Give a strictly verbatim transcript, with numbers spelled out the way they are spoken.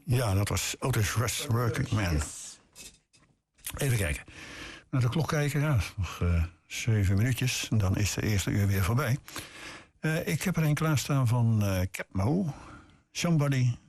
Ja, dat was Otis Rush, Working Man. Yes. Even kijken. Naar de klok kijken. Ja, nog uh, zeven minuutjes. En dan is de eerste uur weer voorbij. Uh, ik heb er een klaarstaan van uh, Capmo. Somebody